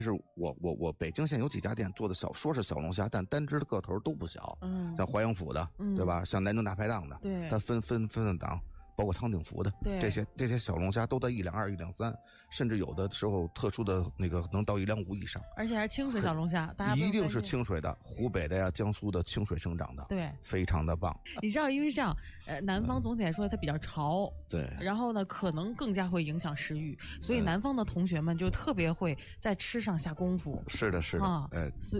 是我北京现在有几家店做的说是小龙虾，但单只的个头都不小。像淮阳府的，对吧？像南京大排档的， 对， 它分档。包括汤鼎福的，这些小龙虾都在1两2、1两3，甚至有的时候特殊的那个能到1两5以上， 而且还是清水小龙虾，大家一定是清水的，湖北的呀、江苏的清水生长的， 对， 非常的棒。 你知道，因为这样，南方总体来说它比较潮， 对， 然后呢，可能更加会影响食欲，所以南方的同学们就特别会在吃上下功夫。 是的，是的，